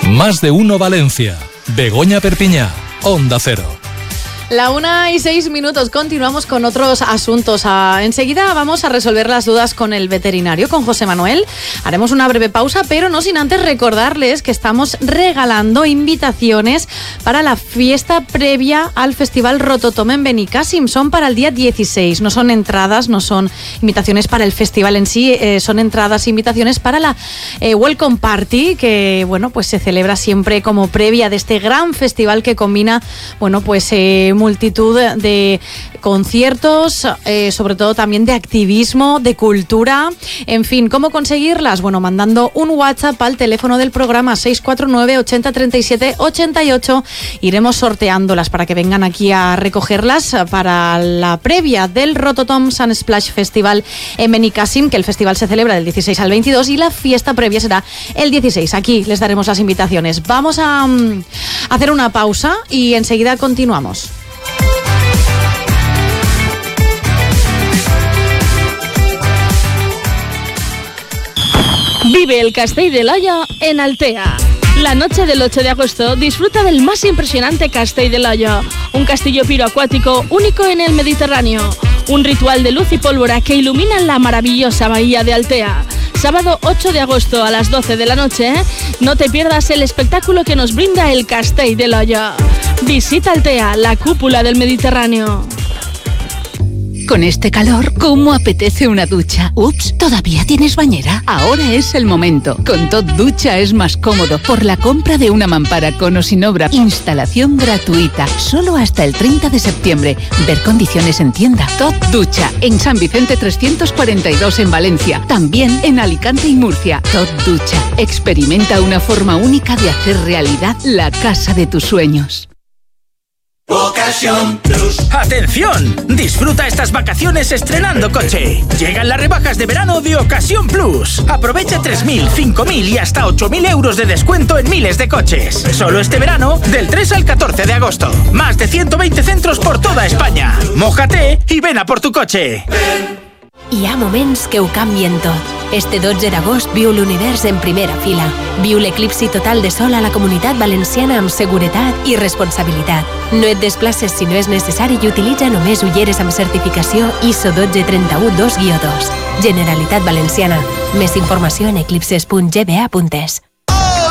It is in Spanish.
Más de uno Valencia. Begoña Perpiñá, Onda Cero. 1:06. Continuamos con otros asuntos. Enseguida vamos a resolver las dudas con el veterinario, con José Manuel. Haremos una breve pausa, pero no sin antes recordarles que estamos regalando invitaciones para la fiesta previa al Festival Rototom en Benicàssim. Son para el día 16. No son entradas, no son invitaciones para el festival en sí, son entradas e invitaciones para la Welcome Party, que bueno, pues se celebra siempre como previa de este gran festival que combina, bueno, pues multitud de conciertos, sobre todo también de activismo, de cultura. En fin, ¿cómo conseguirlas? Bueno, mandando un WhatsApp al teléfono del programa 649 80 37 88. Iremos sorteándolas para que vengan aquí a recogerlas para la previa del Rototom Sun Splash Festival en Benicàssim, que el festival se celebra del 16 al 22 y la fiesta previa será el 16. Aquí les daremos las invitaciones. Vamos a hacer una pausa y enseguida continuamos. Vive el Castell de l'Olla en Altea. La noche del 8 de agosto disfruta del más impresionante Castell de l'Olla, un castillo piroacuático único en el Mediterráneo, un ritual de luz y pólvora que ilumina la maravillosa bahía de Altea. Sábado 8 de agosto a las 12 de la noche, no te pierdas el espectáculo que nos brinda el Castell de l'Olla. Visita Altea, la cúpula del Mediterráneo. Con este calor, ¿cómo apetece una ducha? Ups, ¿todavía tienes bañera? Ahora es el momento. Con Tot Ducha es más cómodo. Por la compra de una mampara con o sin obra, instalación gratuita. Solo hasta el 30 de septiembre. Ver condiciones en tienda. Tot Ducha. En San Vicente 342 en Valencia. También en Alicante y Murcia. Tot Ducha. Experimenta una forma única de hacer realidad la casa de tus sueños. Ocasión Plus. ¡Atención! Disfruta estas vacaciones estrenando coche. Llegan las rebajas de verano de Ocasión Plus. Aprovecha 3.000, 5.000 y hasta 8.000 euros de descuento en miles de coches. Solo este verano, del 3 al 14 de agosto. Más de 120 centros por toda España. Mójate y ven a por tu coche. Hi ha moments que ho canvien tot. Este 12 d'agost viu l'univers en primera fila. Viu l'eclipsi total de sol a la Comunitat Valenciana amb seguretat i responsabilitat. No et desplaces si no és necessari i utilitza només ulleres amb certificació ISO 12312-2. Generalitat Valenciana. Més informació en eclipses.gba.es.